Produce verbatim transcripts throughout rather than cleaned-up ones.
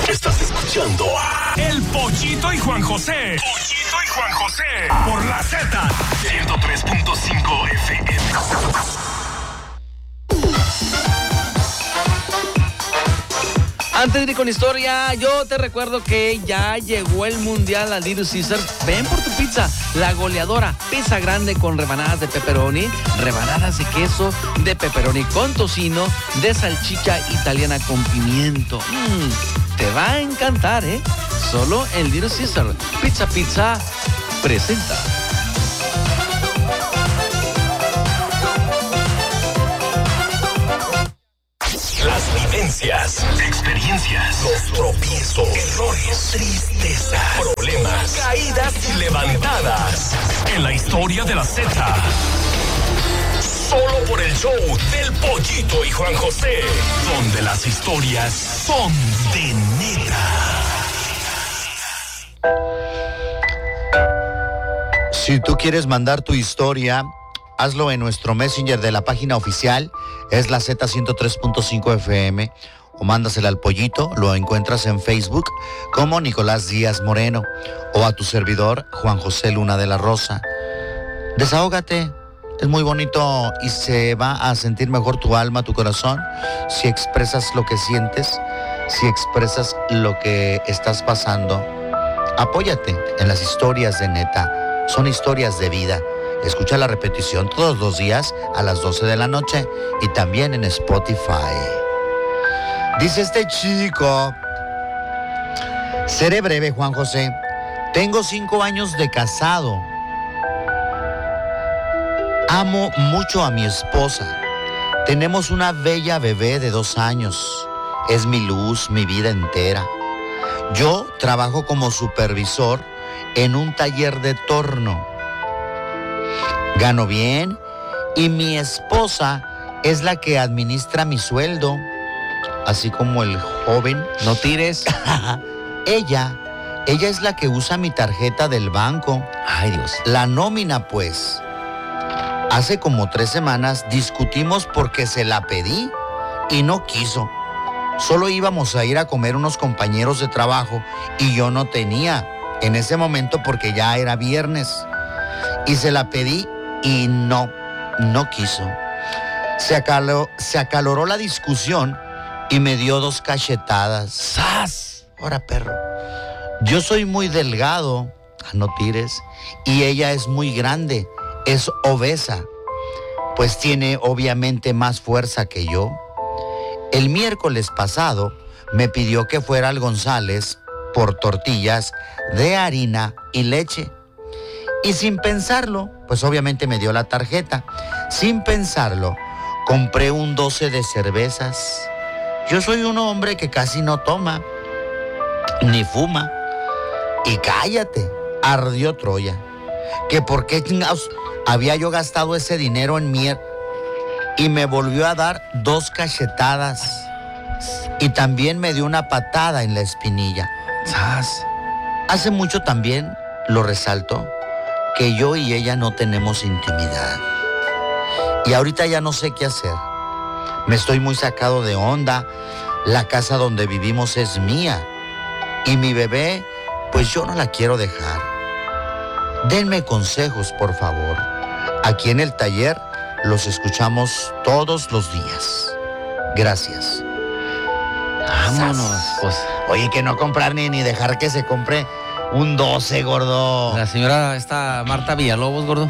Estás escuchando a El Pollito y Juan José. Pollito y Juan José. Por la Z ciento tres punto cinco F M. Antes de ir con historia, yo te recuerdo que ya llegó el mundial a Little Caesars. Ven por tu pizza, la goleadora, pizza grande con rebanadas de pepperoni, rebanadas de queso, de pepperoni con tocino, de salchicha italiana con pimiento. Mm, te va a encantar, ¿eh? Solo en Little Caesars. Pizza Pizza presenta. Las vivencias, experiencias, los tropiezos, errores, tristeza, problemas, caídas y levantadas. En la historia de la Z. Solo por el show del Pollito y Juan José. Donde las historias son de neta. Si tú quieres mandar tu historia, hazlo en nuestro Messenger de la página oficial, es la Z ciento tres punto cinco F M, o mándasela al Pollito, lo encuentras en Facebook como Nicolás Díaz Moreno, o a tu servidor, Juan José Luna de la Rosa. Desahógate, es muy bonito y se va a sentir mejor tu alma, tu corazón, si expresas lo que sientes, si expresas lo que estás pasando. Apóyate en las historias de neta, son historias de vida. Escucha la repetición todos los días a las doce de la noche y también en Spotify. Dice este chico: seré breve, Juan José. Tengo cinco años de casado. Amo mucho a mi esposa. Tenemos una bella bebé de dos años. Es mi luz, mi vida entera. Yo trabajo como supervisor en un taller de torno. Gano bien y mi esposa es la que administra mi sueldo, así como el joven. No tires. ella, ella es la que usa mi tarjeta del banco. Ay, Dios. La nómina, pues. Hace como tres semanas discutimos porque se la pedí y no quiso. Solo íbamos a ir a comer unos compañeros de trabajo y yo no tenía en ese momento porque ya era viernes. Y se la pedí y no, no quiso. Se acaloró, se acaloró la discusión y me dio dos cachetadas. ¡Sas! Ahora, perro. Yo soy muy delgado, no tires, y ella es muy grande, es obesa, pues tiene obviamente más fuerza que yo. El miércoles pasado me pidió que fuera al González por tortillas de harina y leche. Y sin pensarlo, pues obviamente me dio la tarjeta. Sin pensarlo, compré un doce de cervezas. Yo soy un hombre que casi no toma, ni fuma. Y cállate, ardió Troya. Que por qué chingados había yo gastado ese dinero en mier... Y me volvió a dar dos cachetadas. Y también me dio una patada en la espinilla. ¡Sas! Hace mucho también, lo resalto, que yo y ella no tenemos intimidad. Y ahorita ya no sé qué hacer. Me estoy muy sacado de onda. La casa donde vivimos es mía. Y mi bebé, pues yo no la quiero dejar. Denme consejos, por favor. Aquí en el taller los escuchamos todos los días. Gracias. Vámonos, pues. Oye, que no comprar ni, ni dejar que se compre un doce, gordo. La señora esta Marta Villalobos, gordo.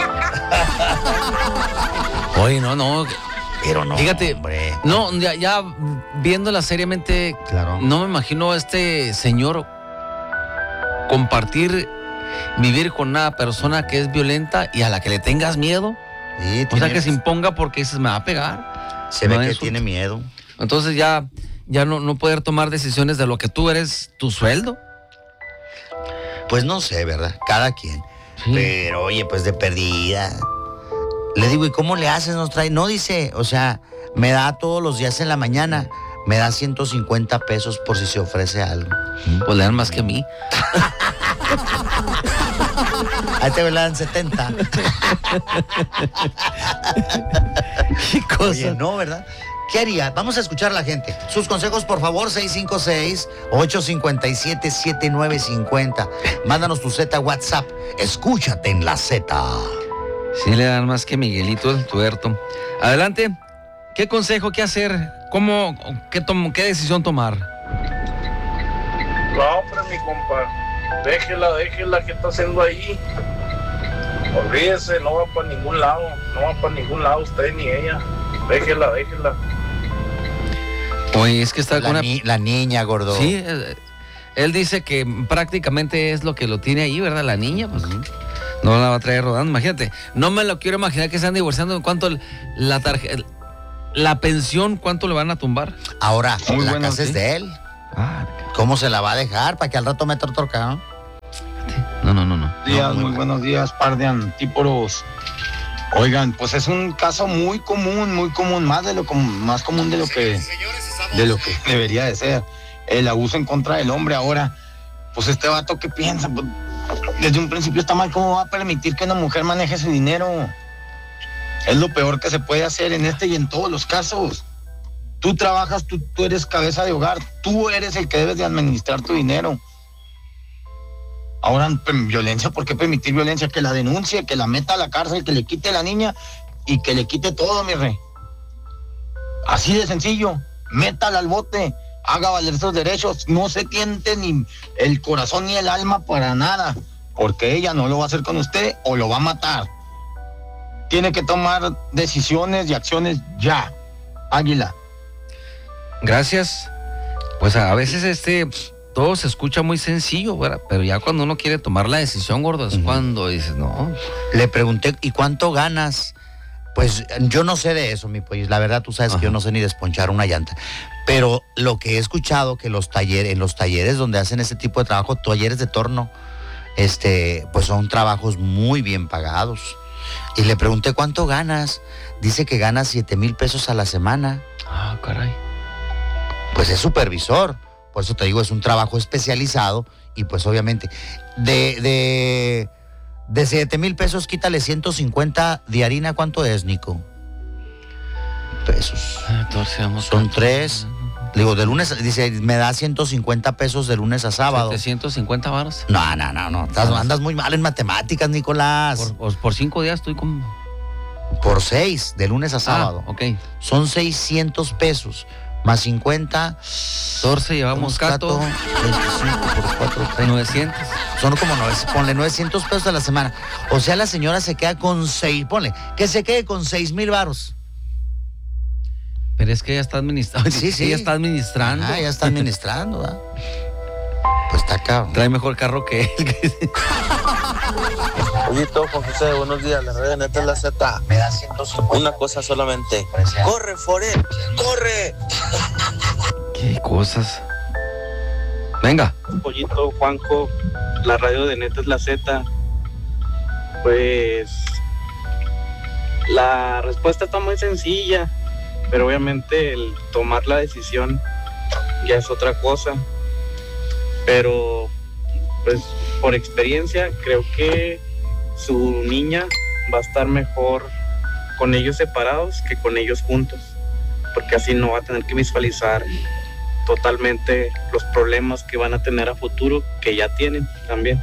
Oye, no, no. Pero no, fíjate, hombre. No, ya, ya viéndola seriamente, claro. No me imagino a este señor compartir, vivir con una persona que es violenta y a la que le tengas miedo. Sí, o sea, que se imponga porque dices, me va a pegar. Se ve que tiene miedo. Entonces ya, ya no, no poder tomar decisiones de lo que tú eres, tu sueldo. Pues no sé, ¿verdad? Cada quien. Sí. Pero, oye, pues de perdida. Le digo, ¿y cómo le haces? Nos trae. No dice, o sea, me da todos los días en la mañana. Me da ciento cincuenta pesos por si se ofrece algo. Pues le dan más que a mí. Ahí te le dan setenta. ¿Qué cosa? Oye, no, ¿verdad? ¿Qué haría? Vamos a escuchar a la gente. Sus consejos, por favor, seis cinco seis, ocho cinco siete, siete nueve cinco cero. Mándanos tu Z WhatsApp. Escúchate en la Z. Sí le dan más que Miguelito el tuerto. Adelante. ¿Qué consejo, qué hacer? ¿Cómo, qué, tom- qué decisión tomar? No, hombre, mi compa. Déjela, déjela. ¿Qué está haciendo ahí? Olvídese, no va para ningún lado. No va para ningún lado usted ni ella. Déjela, déjela. Oye, es que está La, con una... ni- la niña, gordo. Sí, eh, él dice que prácticamente es lo que lo tiene ahí, ¿verdad? La niña, pues no la va a traer rodando. Imagínate, no me lo quiero imaginar que están divorciando. ¿En cuánto la tarjeta, la pensión, cuánto le van a tumbar? Ahora, Muy la bueno, casa sí. es de él. Ah, ¿Cómo se la va a dejar? Para que al rato meta otro carro. no, no, no, no. días, No, muy buenos días, par de antíporos. Oigan, pues es un caso muy común, muy común, más de lo com- más común de lo que de lo que debería de ser. El abuso en contra del hombre. Ahora, pues este vato, ¿qué piensa? Pues, desde un principio está mal. ¿Cómo va a permitir que una mujer maneje su dinero? Es lo peor que se puede hacer en este y en todos los casos. Tú trabajas, tú, tú eres cabeza de hogar, tú eres el que debes de administrar tu dinero. Ahora, violencia, ¿por qué permitir violencia? Que la denuncie, que la meta a la cárcel, que le quite a la niña y que le quite todo, mi rey. Así de sencillo, métala al bote, haga valer sus derechos, no se tiente ni el corazón ni el alma para nada, porque ella no lo va a hacer con usted o lo va a matar. Tiene que tomar decisiones y acciones ya. Águila. Gracias. Pues a veces este todo se escucha muy sencillo, ¿verdad? Pero ya cuando uno quiere tomar la decisión, gordo, es uh-huh. cuando dices, no. Le pregunté, ¿y cuánto ganas? Pues yo no sé de eso, mi pollo. La verdad, tú sabes Ajá. que yo no sé ni desponchar una llanta. Pero lo que he escuchado, que los talleres, en los talleres donde hacen ese tipo de trabajo, talleres de torno, este, pues son trabajos muy bien pagados. Y le pregunté, ¿cuánto ganas? Dice que gana siete mil pesos a la semana. Ah, caray. Pues es supervisor. Por eso te digo, es un trabajo especializado. Y pues obviamente, de... de De siete mil pesos, quítale ciento cincuenta de harina. ¿Cuánto es, Nico? Pesos. Entonces, vamos Son a... tres. Digo, de lunes, dice, me da ciento cincuenta pesos de lunes a sábado. ¿setecientos cincuenta varos? No, no, no, no. Estás, andas muy mal en matemáticas, Nicolás. Por, por, por cinco días estoy como... Por seis, de lunes a sábado. Ah, ok. Son seiscientos pesos. Más cincuenta. catorce llevamos gato. veinticinco por cuatro, treinta. novecientos. Son como, ponle novecientos pesos a la semana. O sea, la señora se queda con seis, ponle, que se quede con seis mil varos. Pero es que ella está administrando. Sí, sí. Ella está administrando. Ah, ella está administrando, ¿verdad? Pues está acá. Trae mejor carro que él. Ollito, Juan José, buenos días. La red de Neta es la Z. Me da ciento cincuenta. Una cosa solamente. ¡Corre, Forel! ¡Corre! ¿Qué cosas? Venga. Pollito, Juanjo, la radio de Neta es la Z. Pues la respuesta está muy sencilla, pero obviamente el tomar la decisión ya es otra cosa. Pero pues por experiencia creo que su niña va a estar mejor con ellos separados que con ellos juntos, porque así no va a tener que visualizar totalmente los problemas que van a tener a futuro, que ya tienen también.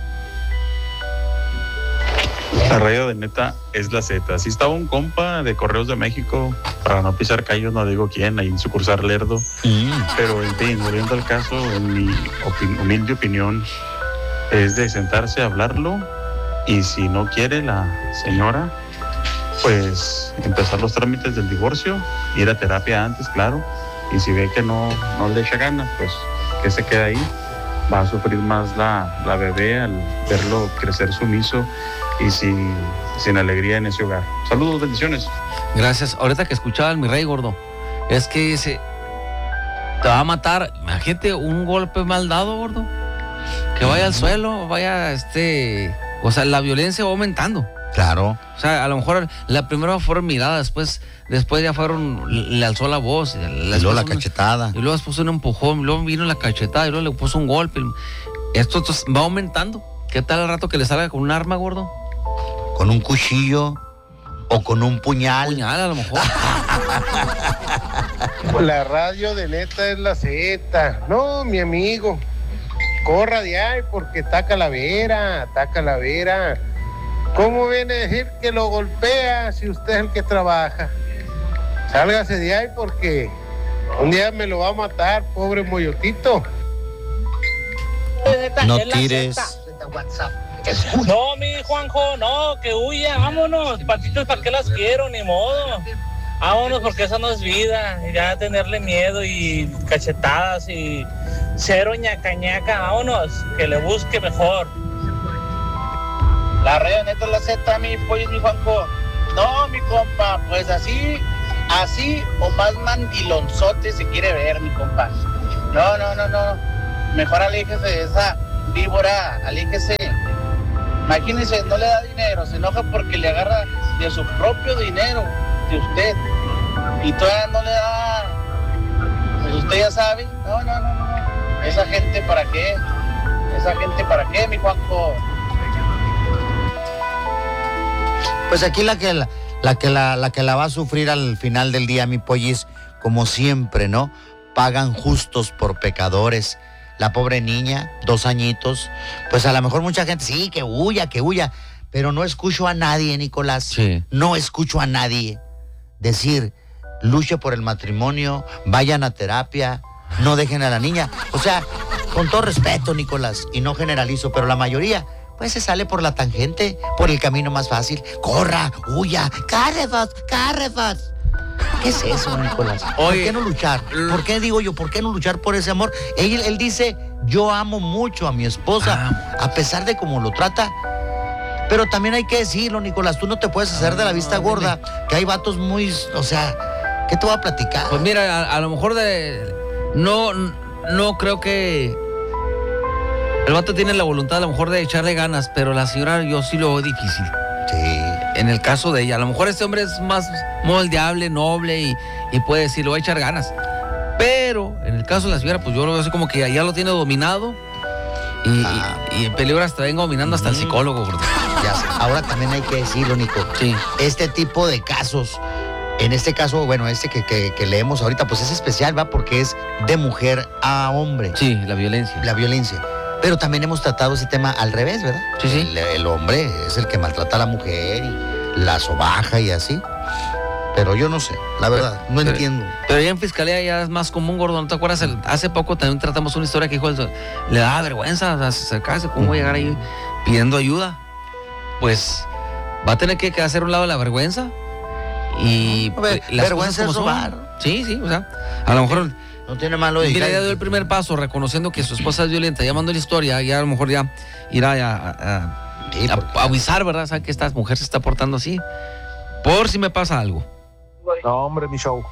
La radio de Neta es la Z. Así estaba un compa de Correos de México, para no pisar callos, no digo quién, ahí en sucursal Lerdo. Mm. Pero en fin, volviendo al caso, en mi opin- humilde opinión, es de sentarse a hablarlo, y si no quiere la señora, pues empezar los trámites del divorcio, ir a terapia antes, claro, y si ve que no, no le echa ganas, pues que se quede ahí. Va a sufrir más la, la bebé al verlo crecer sumiso y sin, sin alegría en ese hogar. Saludos, bendiciones. Gracias. Ahorita que escuchaba al mi rey, gordo, es que ese te va a matar. Imagínate un golpe mal dado, gordo, que vaya al suelo, vaya este, o sea, la violencia va aumentando. Claro. O sea, a lo mejor la primera fueron miradas, después, después ya fueron, le alzó la voz. Y luego la cachetada. Y luego después puso un empujón, y luego vino la cachetada, y luego le puso un golpe. Esto, esto va aumentando. ¿Qué tal al rato que le salga con un arma, gordo? Con un cuchillo o con un puñal. Puñal, a lo mejor. La radio de neta es la Z. No, mi amigo. Corra de ahí porque está calavera, está calavera. ¿Cómo viene a decir que lo golpea si usted es el que trabaja? Sálgase de ahí porque un día me lo va a matar, pobre mollotito. No tires. No, mi Juanjo, no, que huya, vámonos. Patitas, ¿para qué las quiero? Ni modo. Vámonos porque esa no es vida. Ya tenerle miedo y cachetadas y cero ñaca ñaca, vámonos, que le busque mejor. La radio neta es la Z, mi pollo, mi Juanjo. No, mi compa, pues así, así o más mandilonzote se quiere ver, mi compa. No, no, no, no. Mejor aléjese de esa víbora, aléjese. Imagínese, no le da dinero, se enoja porque le agarra de su propio dinero, de usted. Y todavía no le da, pues usted ya sabe. No, no, no, no. Esa gente para qué, esa gente para qué, mi Juanjo. Pues aquí la que la, la que la, la que la va a sufrir al final del día, mi pollis, como siempre, ¿no? Pagan justos por pecadores. La pobre niña, dos añitos, pues a lo mejor mucha gente, sí, que huya, que huya, pero no escucho a nadie, Nicolás. Sí. No escucho a nadie decir, luche por el matrimonio, vayan a terapia, no dejen a la niña. O sea, con todo respeto, Nicolás, y no generalizo, pero la mayoría pues se sale por la tangente, por el camino más fácil. Corra, huya, carrefas, carrefas. ¿Qué es eso, Nicolás? ¿Por Oye, qué no luchar? ¿Por qué digo yo, por qué no luchar por ese amor? Él, él dice, yo amo mucho a mi esposa, ah, a pesar de cómo lo trata. Pero también hay que decirlo, Nicolás, tú no te puedes hacer de la vista gorda, que hay vatos muy, o sea, ¿qué te voy a platicar? Pues mira, a, a lo mejor de... No, no creo que... El vato tiene la voluntad a lo mejor de echarle ganas, pero la señora yo sí lo veo difícil. Sí. En el caso de ella, a lo mejor este hombre es más moldeable, noble y, y puede decir, lo va a echar ganas. Pero en el caso de la señora, pues yo lo veo así como que ya lo tiene dominado y, ah. y, y en peligro hasta venga dominando hasta mm. el psicólogo, gordo. Ya sé. Ahora también hay que decirlo, Nico. Sí. Este tipo de casos, en este caso, bueno, este que, que, que leemos ahorita, pues es especial, ¿va? Porque es de mujer a hombre. Sí, la violencia. La violencia. Pero también hemos tratado ese tema al revés, ¿verdad? Sí, sí. El, el hombre es el que maltrata a la mujer y la sobaja y así. Pero yo no sé, la verdad, no pero, entiendo. Pero ya en fiscalía ya es más común, gordo. ¿No te acuerdas? El, hace poco también tratamos una historia que dijo, el, le da vergüenza acercarse, ¿cómo voy a llegar ahí pidiendo ayuda? Pues va a tener que, que hacer un lado de la vergüenza. Y a ver, las vergüenza es robar. Sí, sí, o sea, a lo mejor... No tiene malo de... Mira, ya dio el primer paso reconociendo que su esposa es violenta, ya mandó la historia, ya a lo mejor ya irá a, a, a, sí, a, a avisar, ¿verdad? Saben que esta mujer se está portando así, por si me pasa algo. No, hombre, mi show.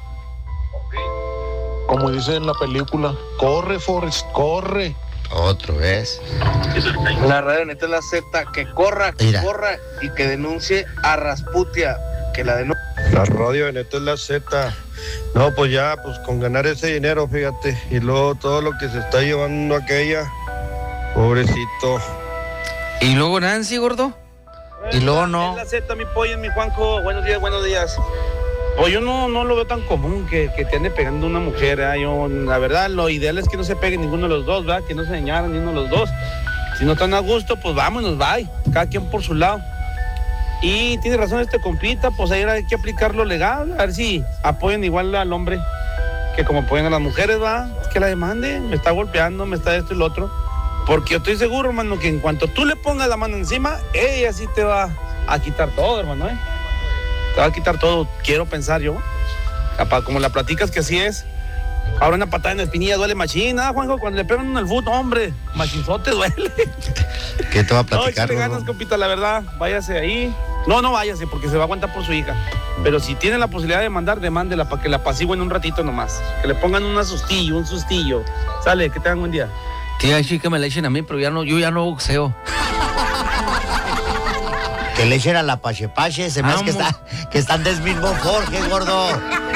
Como dice en la película, corre, Forrest, corre. Otro vez. La radio neta es la Z, que corra, que Mira. corra y que denuncie a Rasputia, que la denuncie. La radio neta es la Z. No, pues ya, pues con ganar ese dinero, fíjate, y luego todo lo que se está llevando aquella, pobrecito. ¿Y luego Nancy, gordo? Y luego no. Es la Z, mi pollo, mi Juanjo, buenos días, buenos días. Pues yo no, no lo veo tan común que, que te ande pegando una mujer, ¿eh? Yo, la verdad, lo ideal es que no se pegue ninguno de los dos, ¿verdad? Que no se dañaran ninguno de los dos. Si no están a gusto, pues vámonos, bye, cada quien por su lado. Y tiene razón este compita, pues ahí hay que aplicar lo legal, a ver si apoyan igual al hombre que como apoyan a las mujeres, va, que la demande, me está golpeando, me está esto y lo otro, porque yo estoy seguro, hermano, que en cuanto tú le pongas la mano encima, ella sí te va a quitar todo, hermano, ¿eh? Te va a quitar todo, quiero pensar yo, capaz, como la platicas que así es. Ahora una patada en la espinilla duele machín, ¿ah, Juanjo? Cuando le pegan en el fútbol, hombre, machinzote duele. ¿Qué te va a platicar? No, échale ganas, compita, la verdad, váyase ahí. No, no váyase, porque se va a aguantar por su hija. Pero si tiene la posibilidad de mandar, demándela para que la apacigüen un ratito nomás. Que le pongan un sustillo, un sustillo. Sale, que tengan buen día. Tía, sí que me le echen a mí, pero ya no, yo ya no boxeo. Que le echen a la pache pache, se me hace que, está, que están del mismo Jorge, gordo.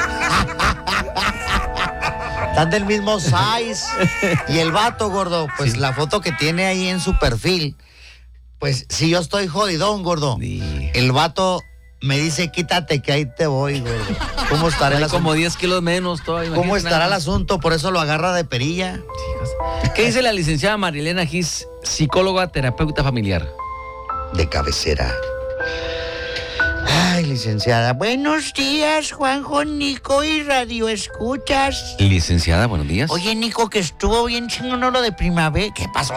Están del mismo size. Y el vato, gordo, pues sí. La foto que tiene ahí en su perfil, pues si yo estoy jodidón, gordo. Sí. El vato me dice, quítate que ahí te voy, gordo. ¿Cómo estará el Hay asunto? como diez kilos menos todavía. ¿Cómo imagínate estará nada el más. asunto? Por eso lo agarra de perilla. ¿Qué dice la licenciada Marilena Gis, psicóloga, terapeuta familiar? De cabecera. Ay, licenciada. Buenos días, Juanjo, Nico y Radio Escuchas. Licenciada, buenos días. Oye, Nico, que estuvo bien chingón lo de primavera. ¿Qué pasó?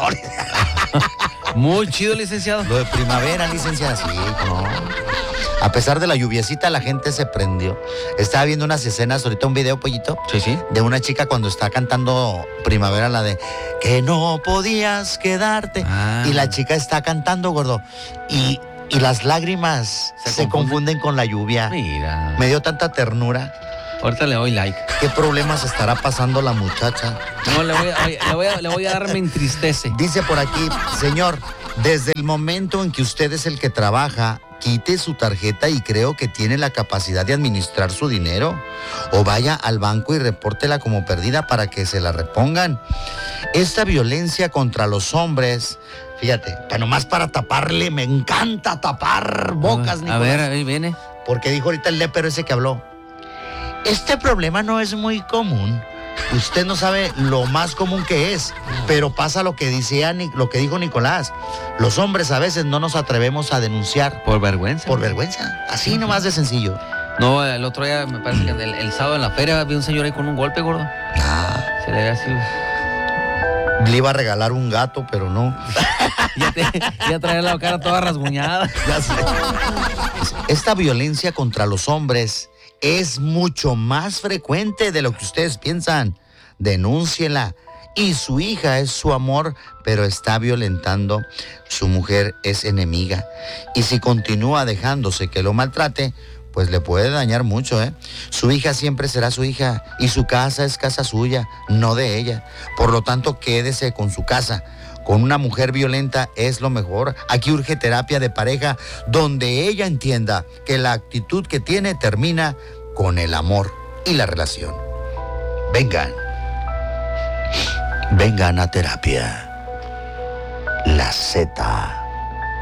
Muy chido, licenciado. Lo de primavera, licenciada, sí, no. A pesar de la lluviecita, la gente se prendió. Estaba viendo unas escenas, ahorita un video, pollito. Sí, sí. De una chica cuando está cantando primavera, la de que no podías quedarte. Ah. Y la chica está cantando, gordo. Y, y las lágrimas se, Se confunden con la lluvia. Mira. Me dio tanta ternura. Ahorita le doy like. ¿Qué problemas estará pasando la muchacha? No, le voy a, oye, le voy a, le voy a dar, me entristece. Dice por aquí, señor, desde el momento en que usted es el que trabaja, quite su tarjeta y creo que tiene la capacidad de administrar su dinero. O vaya al banco y repórtela como perdida para que se la repongan. Esta violencia contra los hombres, fíjate, pero nomás para taparle, me encanta tapar bocas, A Nicolás. ver, ahí viene. Porque dijo ahorita el lépero ese que habló. Este problema no es muy común. Usted no sabe lo más común que es, pero pasa lo que decía, lo que dijo Nicolás. Los hombres a veces no nos atrevemos a denunciar. Por vergüenza. Por vergüenza. Así nomás de sencillo. No, el otro día me parece que el, el sábado en la feria vi un señor ahí con un golpe, gordo. Ah, Se le ve así. le iba a regalar un gato, pero no. Ya, te, ya trae la cara toda rasguñada. Ya sé. Esta violencia contra los hombres es mucho más frecuente de lo que ustedes piensan. Denúnciela. Y su hija es su amor, pero está violentando. Su mujer es enemiga. Y si continúa dejándose que lo maltrate, pues le puede dañar mucho, ¿eh? Su hija siempre será su hija y su casa es casa suya, no de ella. Por lo tanto, quédese con su casa. Con una mujer violenta es lo mejor. Aquí urge terapia de pareja donde ella entienda que la actitud que tiene termina con el amor y la relación. Vengan. Vengan a terapia. La Z.